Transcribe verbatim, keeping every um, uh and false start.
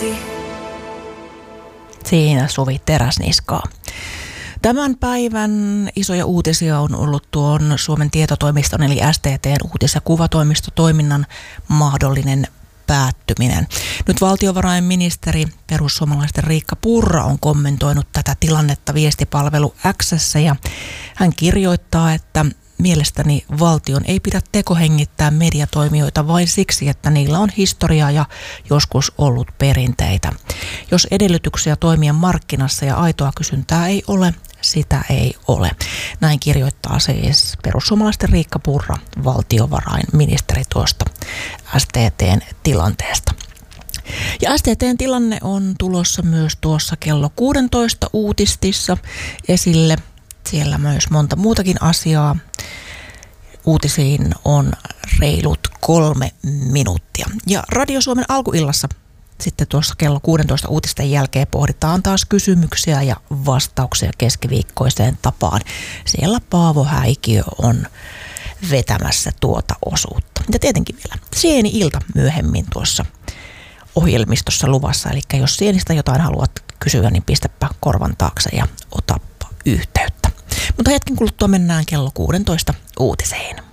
Siinä Suvi Teräsniskaa. Tämän päivän isoja uutisia on ollut tuon Suomen tietotoimiston eli S T T:n uutis- ja kuvatoimistotoiminnan mahdollinen päättyminen. Nyt valtiovarainministeri perussuomalaisten Riikka Purra on kommentoinut tätä tilannetta viestipalvelu X:ssä ja hän kirjoittaa, että mielestäni valtion ei pidä tekohengittää mediatoimijoita vain siksi, että niillä on historiaa ja joskus ollut perinteitä. Jos edellytyksiä toimia markkinassa ja aitoa kysyntää ei ole, sitä ei ole. Näin kirjoittaa siis perussuomalaisten Riikka Purra, valtiovarainministeri tuosta S T T:n tilanteesta. Ja S T T:n tilanne on tulossa myös tuossa kello kuusitoista uutistissa esille. Siellä myös monta muutakin asiaa. Uutisiin on reilut kolme minuuttia. Ja Radio Suomen alkuillassa sitten tuossa kello kuusitoista uutisten jälkeen pohditaan taas kysymyksiä ja vastauksia keskiviikkoiseen tapaan. Siellä Paavo Häikiö on vetämässä tuota osuutta. Ja tietenkin vielä Sieni-ilta myöhemmin tuossa ohjelmistossa luvassa. Eli jos Sienistä jotain haluat kysyä, niin pistäpä korvan taakse ja otappa yhteyttä. Mutta hetken kuluttua mennään kello kuusitoista uutiseen.